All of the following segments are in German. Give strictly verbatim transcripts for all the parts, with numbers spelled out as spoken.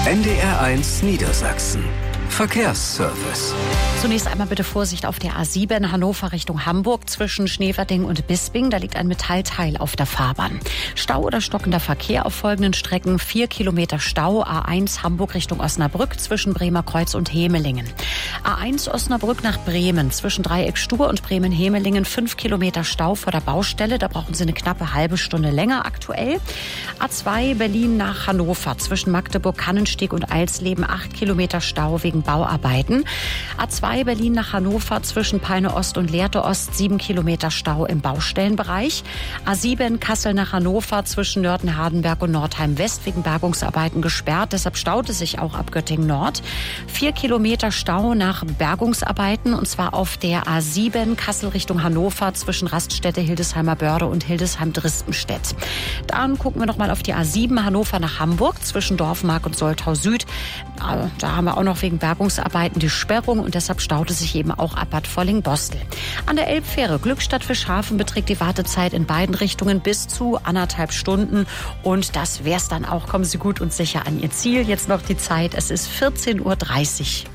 N D R eins Niedersachsen. Verkehrsservice. Zunächst einmal bitte Vorsicht auf der A sieben Hannover Richtung Hamburg zwischen Schneverding und Bisping. Da liegt ein Metallteil auf der Fahrbahn. Stau oder stockender Verkehr auf folgenden Strecken. Vier Kilometer Stau. A eins Hamburg Richtung Osnabrück zwischen Bremer Kreuz und Hemelingen. A eins Osnabrück nach Bremen zwischen Dreieck Stur und Bremen-Hemelingen. Fünf Kilometer Stau vor der Baustelle. Da brauchen Sie eine knappe halbe Stunde länger aktuell. A zwei Berlin nach Hannover zwischen Magdeburg-Kannensteg und Eilsleben. Acht Kilometer Stau wegen Bauarbeiten. A zwei Berlin nach Hannover zwischen Peine Ost und Lehrte Ost. Sieben Kilometer Stau im Baustellenbereich. A sieben Kassel nach Hannover zwischen Nörten-Hardenberg und Nordheim West wegen Bergungsarbeiten gesperrt. Deshalb staut es sich auch ab Göttingen Nord. Vier Kilometer Stau nach Bergungsarbeiten und zwar auf der A sieben Kassel Richtung Hannover zwischen Raststätte Hildesheimer Börde und Hildesheim-Dristenstedt. Dann gucken wir noch mal auf die A sieben Hannover nach Hamburg zwischen Dorfmark und Soltau Süd. Da haben wir auch noch wegen Bergungsarbeiten die Sperrung und deshalb staut es sich eben auch ab Bad Volling-Bostel. An der Elbfähre Glückstadt Fischhafen beträgt die Wartezeit in beiden Richtungen bis zu anderthalb Stunden. Und das wär's dann auch. Kommen Sie gut und sicher an Ihr Ziel. Jetzt noch die Zeit. Es ist vierzehn Uhr dreißig.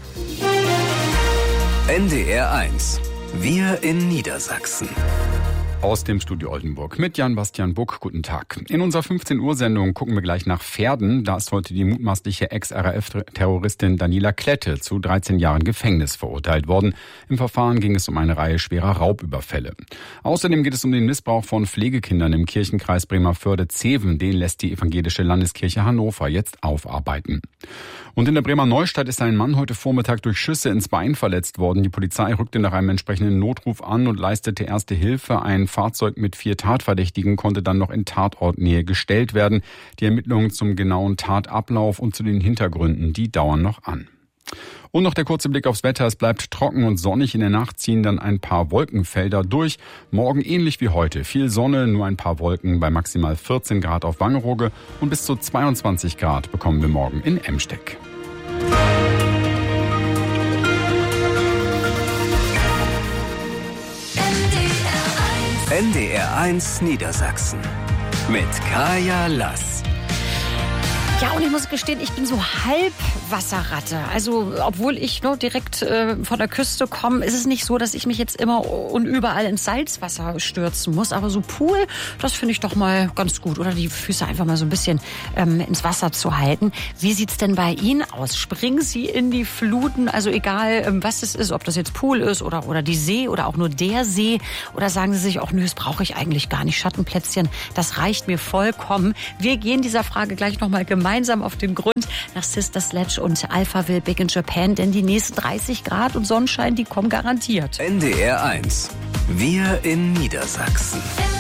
N D R eins. Wir in Niedersachsen. Aus dem Studio Oldenburg mit Jan-Bastian Buck. Guten Tag. In unserer fünfzehn Uhr Sendung gucken wir gleich nach Verden. Da ist heute die mutmaßliche Ex-R A F-Terroristin Daniela Klette zu dreizehn Jahren Gefängnis verurteilt worden. Im Verfahren ging es um eine Reihe schwerer Raubüberfälle. Außerdem geht es um den Missbrauch von Pflegekindern im Kirchenkreis Bremerförde-Zeven. Den lässt die Evangelische Landeskirche Hannover jetzt aufarbeiten. Und in der Bremer Neustadt ist ein Mann heute Vormittag durch Schüsse ins Bein verletzt worden. Die Polizei rückte nach einem entsprechenden Notruf an und leistete erste Hilfe. Ein Fahrzeug mit vier Tatverdächtigen konnte dann noch in Tatortnähe gestellt werden. Die Ermittlungen zum genauen Tatablauf und zu den Hintergründen, die dauern noch an. Und noch der kurze Blick aufs Wetter. Es bleibt trocken und sonnig. In der Nacht ziehen dann ein paar Wolkenfelder durch. Morgen ähnlich wie heute. Viel Sonne, nur ein paar Wolken bei maximal vierzehn Grad auf Wangerooge. Und bis zu zweiundzwanzig Grad bekommen wir morgen in Emsteck. N D R eins Niedersachsen mit Kaya Lass. Ja, und ich muss gestehen, ich bin so halb Wasserratte. Also, obwohl ich nur direkt äh, von der Küste komme, ist es nicht so, dass ich mich jetzt immer und überall ins Salzwasser stürzen muss. Aber so Pool, das finde ich doch mal ganz gut. Oder die Füße einfach mal so ein bisschen ähm, ins Wasser zu halten. Wie sieht's denn bei Ihnen aus? Springen Sie in die Fluten? Also egal, ähm, was es ist, ob das jetzt Pool ist oder, oder die See oder auch nur der See. Oder sagen Sie sich, ach nö, das brauche ich eigentlich gar nicht. Schattenplätzchen, das reicht mir vollkommen. Wir gehen dieser Frage gleich nochmal gemeinsam gemeinsam auf den Grund nach Sister Sledge und Alphaville Big in Japan, denn die nächsten dreißig Grad und Sonnenschein, die kommen garantiert. N D R eins. Wir in Niedersachsen.